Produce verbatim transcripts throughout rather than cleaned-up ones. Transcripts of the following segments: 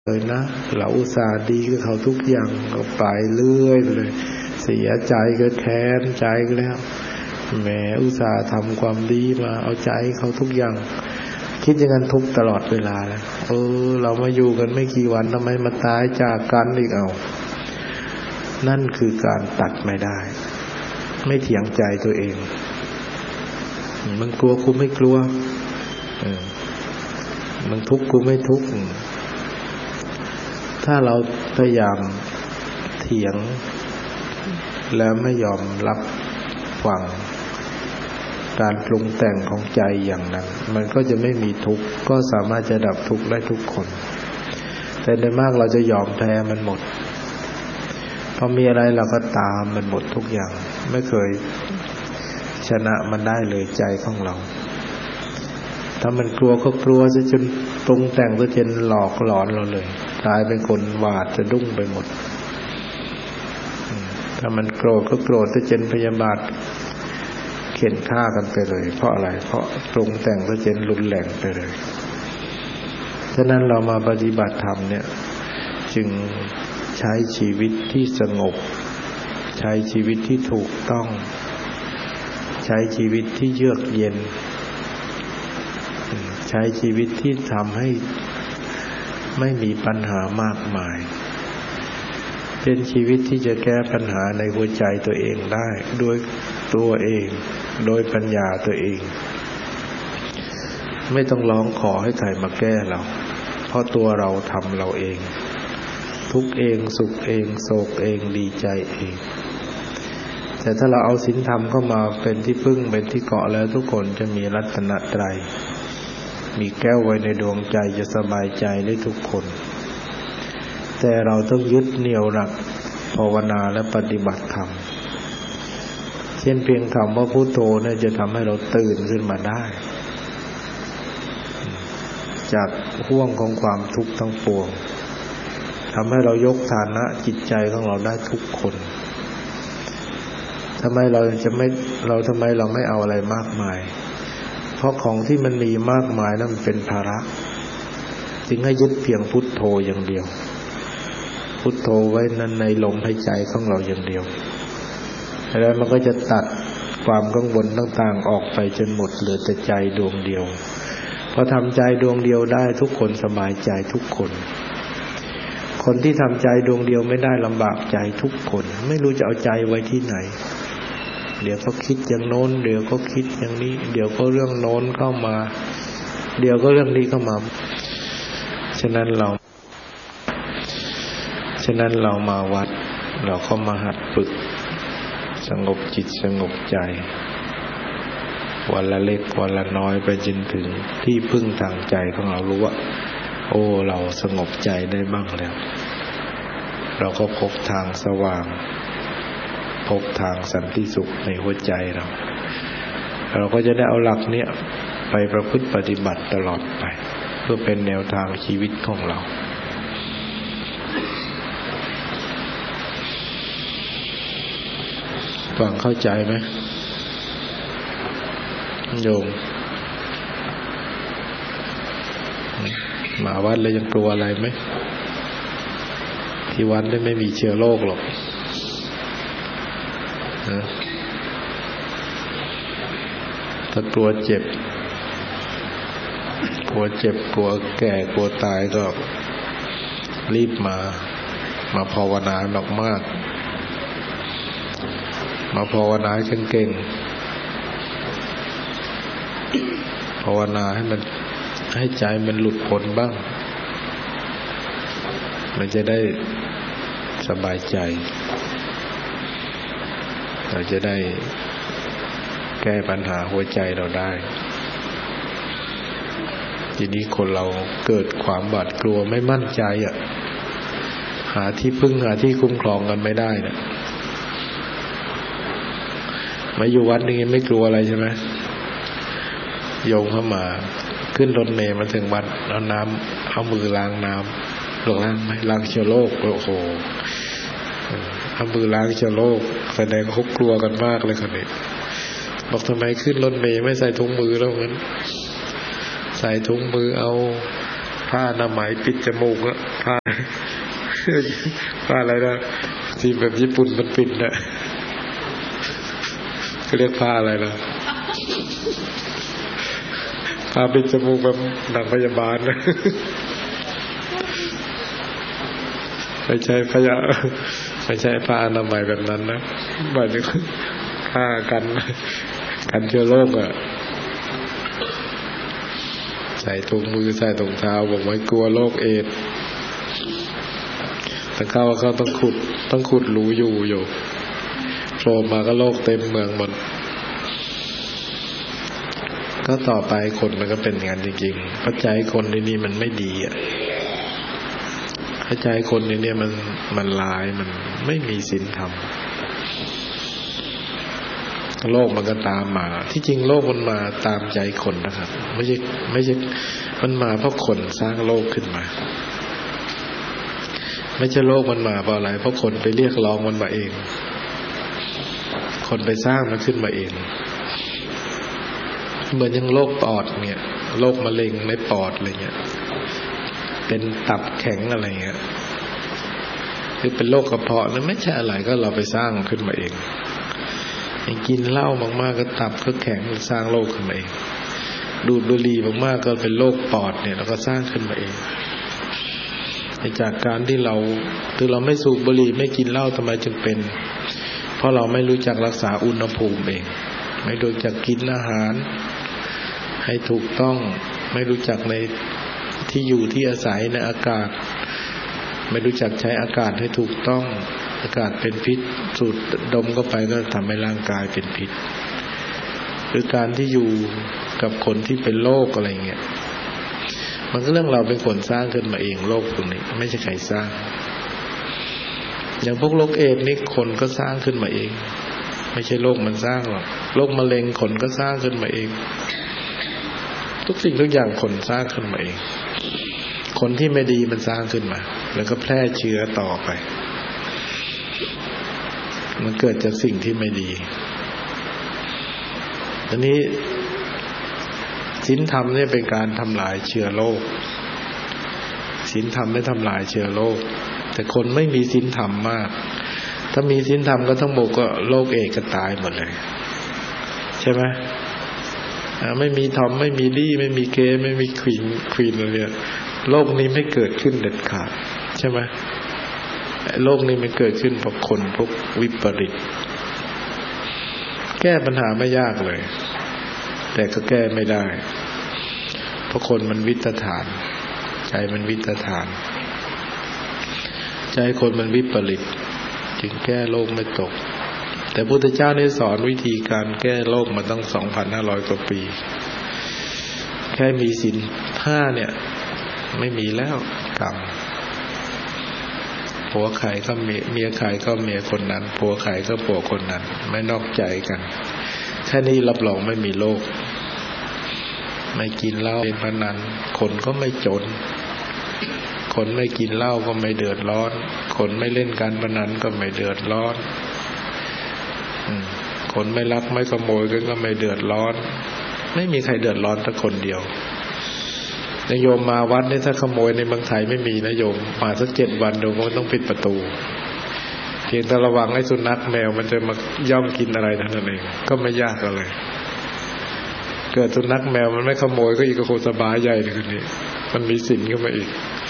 เลยนะเราอุตส่าห์ดีกับเขาทุกอย่างก็ไปเรื่อยไปเลยเสียใจก็แค้นใจก็แล้วแหมอุตส่าห์ทำความดีมาเอาใจเขาทุกอย่างคิดอย่างนั้นทุกตลอดเวลาแล้วเออเรามาอยู่กันไม่กี่วันทำไมมาตายจากกันอีกเอานั่นคือการตัดไม่ได้ไม่เถียงใจตัวเองมันกลัวกูไม่กลัวเออมันทุกข์กูไม่ทุกข์ถ้าเราพยายามเถียงแล้วไม่ยอมรับฟังการปรุงแต่งของใจอย่างนั้นมันก็จะไม่มีทุกข์ก็สามารถจะดับทุกข์ได้ทุกคนแต่โดยมากเราจะยอมแพ้มันหมดพอมีอะไรเราก็ตามมันหมดทุกอย่างไม่เคยชนะมันได้เลยใจของเราถ้ามันกลัวก็กลัวซะจนปรุงแต่งซะจนหลอกหลอนเราเลยกลายเป็นคนหวาดสะดุ้งไปหมดถ้ามันโกรธก็โกรธซะจนพยาบาทเข็นฆ่ากันไปเลยเพราะอะไรเพราะปรุงแต่งซะจนรุนแรงไปเลยฉะนั้นเรามาปฏิบัติธรรมเนี่ยจึงใช้ชีวิตที่สงบใช้ชีวิตที่ถูกต้องใช้ชีวิตที่เยือกเย็นใช้ชีวิตที่ทำให้ไม่มีปัญหามากมายเป็นชีวิตที่จะแก้ปัญหาในหัวใจตัวเองได้ด้วยตัวเองโดยปัญญาตัวเองไม่ต้องร้องขอให้ใครมาแก้เราเพราะตัวเราทำเราเองทุกข์เองสุขเองโศกเองดีใจเองแต่ถ้าเราเอาศีลธรรมเข้ามาเป็นที่พึ่งเป็นที่เกาะแล้วทุกคนจะมีรัตนตรัยมีแก้วไว้ในดวงใจจะสบายใจได้ทุกคนแต่เราต้องยึดเหนี่ยวหลักภาวนาและปฏิบัติธรรมเช่นเพียงคำว่าพุทโธเนี่ยจะทำให้เราตื่นขึ้นมาได้จากห่วงของความทุกข์ทั้งปวงทำให้เรายกฐานะจิตใจของเราได้ทุกคนทำไมเราจะไม่เราทำไมเราไม่เอาอะไรมากมายเพราะของที่มันมีมากมายนั้นมันเป็นภาระจึงให้ยึดเพียงพุทโธอย่างเดียวพุทโธไว้นั้นในลมหายใจของเราอย่างเดียวแล้วมันก็จะตัดความกังวลต่างๆออกไปจนหมดเหลือแต่ใจดวงเดียวพอทำใจดวงเดียวได้ทุกคนสบายใจทุกคนคนที่ทำใจดวงเดียวไม่ได้ลำบากใจทุกคนไม่รู้จะเอาใจไว้ที่ไหนเดี๋ยวก็คิดอย่างโน้นเดี๋ยวก็คิดอย่างนี้เดี๋ยวก็เรื่องโน้นเข้ามาเดี๋ยวก็เรื่องนี้เข้ามาฉะนั้นเราฉะนั้นเรามาวัดเราก็มาหัดฝึกสงบจิตสงบใจวันละเล็กวันละน้อยไปจนถึงที่พึ่งทางใจของเรารู้ว่าโอ้เราสงบใจได้บ้างแล้วเราก็พบทางสว่างพบทางสันติสุขในหัวใจเราเราก็จะได้เอาหลักเนี้ยไปประพฤติปฏิบัติตลอดไปเพื่อเป็นแนวทางชีวิตของเราฟังเข้าใจไหมโยมมาวัดแล้วยังกลัวอะไรไหมที่วัดได้ไม่มีเชื้อโรคหรอกนะถ้ากลัวเจ็บกลัวเจ็บกลัวแก่กลัวตายก็รีบมามาภาวนาหนักมากมาภาวนาให้เก่งๆภาวนาให้มันให้ใจมันหลุดพ้นบ้างมันจะได้สบายใจเราจะได้แก้ปัญหาหัวใจเราได้ทีนี้คนเราเกิดความหวาดกลัวไม่มั่นใจอ่ะหาที่พึ่งหาที่คุ้มครองกันไม่ได้เนี่ยมาอยู่วัดนี่ไม่กลัวอะไรใช่ไหมโยมเข้ามาขึ้นรถเมล์มาถึงวัดเอาน้ำเอามือล้างน้ำหลงล้างไหมล้างเชื้อโรคโอ้โหเอามือล้างเชื้อโรคแสดงเขากลัวกันมากเลยคนนี้บอกทำไมขึ้นรถเมล์ไม่ใส่ถุงมือแล้วงั้นใส่ถุงมือเอาผ้าอนามัยปิดจมูกอะผ้าผ้าอะไรนะที่แบบญี่ปุ่นมันปิดนะเขาเรียกผ้าอะไรนะผ้าปิดจมูกแบบหนังพยาบาลนะไม่ใช่พยาไม่ใช่ผ้าอนามัยแบบนั้นนะหมายถึงผ้ากันกันเชื้อโรคอะใส่ถุงมือใส่ถุงเท้าบอกไว้กลัวโรคเอดส์แต่เขาว่าเขาต้องขุดต้องขุดรูอยู่อยู่โผล่มาก็โรคเต็มเมืองหมดก็ต่อไปคนมันก็เป็นงานจริงๆปัจจัยคนในนี้มันไม่ดีอ่ะปัจจัยคนในนี้มันมันลายมันไม่มีศีลธรรมโลกมันก็ตามมาที่จริงโลกมันมาตามใจคนนะครับไม่ใช่ไม่ใช่มันมาเพราะคนสร้างโลกขึ้นมาไม่ใช่โลกมันมาเพราะอะไรเพราะคนไปเรียกร้องมันมาเองคนไปสร้างมันขึ้นมาเองเหมือนอย่างโรคปอดเนี่ยโรคมะเร็งในปอดอะไรเงี้ยเป็นตับแข็งอะไรเงี้ยหรือเป็นโรคกระเพาะนั่นไม่ใช่อะไรก็เราไปสร้างขึ้นมาเองกินเหล้ามากๆก็ตับก็แข็งสร้างโรคขึ้นมาเองดูดบุหรี่มากๆก็เป็นโรคปอดเนี่ยเราก็สร้างขึ้นมาเองจากการที่เราคือเราไม่สูบบุหรี่ไม่กินเหล้าทำไมจึงเป็นเพราะเราไม่รู้จักรักษาอุณหภูมิเองไม่รู้จักกินอาหารให้ถูกต้องไม่รู้จักในที่อยู่ที่อาศัยในอากาศไม่รู้จักใช้อากาศให้ถูกต้องอากาศเป็นพิษสูดดมเข้าไปก็ทำให้ร่างกายเป็นพิษหรือการที่อยู่กับคนที่เป็นโรคอะไรเงี้ยมันก็เรื่องเราเป็นคนสร้างขึ้นมาเองโรคตรงนี้ไม่ใช่ใครสร้างอย่างพวกโรคเอดส์นี่คนก็สร้างขึ้นมาเองไม่ใช่โรคมันสร้างหรอกโรคมะเร็งคนก็สร้างขึ้นมาเองทุกสิ่งทุกอย่างคนสร้างขึ้นมาเองคนที่ไม่ดีมันสร้างขึ้นมาแล้วก็แพร่เชื้อต่อไปมันเกิดจากสิ่งที่ไม่ดีอันนี้ศีลธรรมเนี่ยเป็นการทำลายเชื้อโรคศีลธรรมไม่ทำลายเชื้อโรคแต่คนไม่มีศีลธรรมมากถ้ามีศีลธรรมก็ทั้งหมดก็โรคเอดส์ก็ตายหมดเลยใช่ไหมไม่มีทอมไม่มีดี้ไม่มีเกย์ไม่มีควีนควีนอะไรเนี่ยโรคนี้ไม่เกิดขึ้นเด็ดขาดใช่ไหมโรคนี้มันเกิดขึ้นเพราะคนพวกวิปริตแก้ปัญหาไม่ยากเลยแต่ก็แก้ไม่ได้เพราะคนมันวิตฐานใจมันวิตฐานใจคนมันวิปริตจึงแก้โรคไม่ตกแต่พุทธเจ้าได้สอนวิธีการแก้โรคมาตั้ง สองพันห้าร้อย กว่าปีแค่มีศีลห้าเนี่ยไม่มีแล้วกรรมผัวใครก็เมียเมียใครก็เมียคนนั้นผัวใครก็ผัวคนนั้นไม่นอกใจกันแค่นี้รับรองไม่มีโรคไม่กินเหล้าเล่นพนันคนก็ไม่จนคนไม่กินเหล้าก็ไม่เดือดร้อนคนไม่เล่นการพนันก็ไม่เดือดร้อนคนไม่ลักไม่ขโมยกันก็ไม่เดือดร้อนไม่มีใครเดือดร้อนสักคนเดียวนะโยมมาวัดนี่ถ้าขโมยในเมืองไทยไม่มีนะโยมมาสักเจ็ดวันโยมก็ต้องปิดประตูเพียงแต่ระวังให้สุนัขแมวมันจะมาย่องกินอะไรนั่นเองก็ไม่ยากอะไรเกิดสุนัขแมวมันไม่ขโมยก็อีกก็คงสบายใหญ่เลยคนนี้มันมีศีลขึ้นมาอีก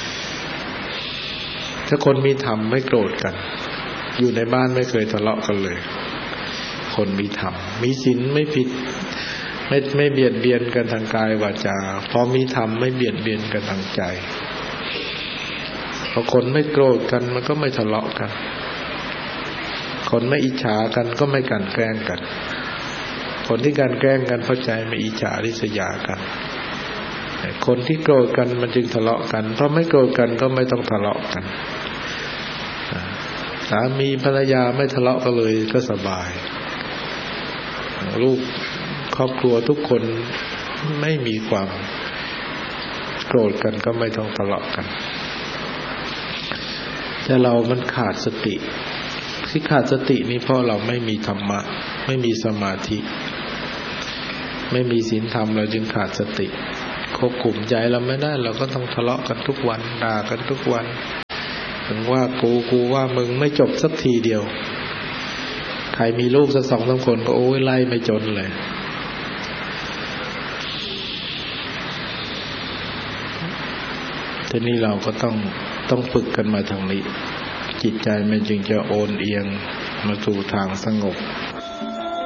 ถ้าคนมีธรรมไม่โกรธกันอยู่ในบ้านไม่เคยทะเลาะกันเลยคนมีธรรมมีศีลไม่ผิดไม่ไม่เบียดเบียนกันทางกายวาจาพอมีธรรมไม่เบียดเบียนกันทางใจพอคนไม่โกรธกันมันก็ไม่ทะเลาะกันคนไม่อิจฉากันก็ไม่กลั่นแกล้งกันคนที่กลั่นแกล้งกันเพราะใจไม่อิจฉาริษยากันคนที่โกรธกันมันจึงทะเลาะกันเพราะไม่โกรธกันก็ไม่ต้องทะเลาะกันสามีภรรยาไม่ทะเลาะกันเลยก็สบายลูกครอบครัวทุกคนไม่มีความโกรธกันก็ไม่ต้องทะเลาะกันแต่เรามันขาดสติที่ขาดสตินี่เพราะเราไม่มีธรรมะไม่มีสมาธิไม่มีศีลธรรมเราจึงขาดสติควบคุมใจเราไม่ได้เราก็ต้องทะเลาะกันทุกวันด่ากันทุกวันถึงว่ากูกูว่ามึงไม่จบสักทีเดียวใครมีลูกสักสองสามคนก็โอ้ยไล่ไม่จนเลยทีนี้เราก็ต้องต้องฝึกกันมาทางนี้จิตใจมันจึงจะโอนเอียงมาสู่ทางสงบ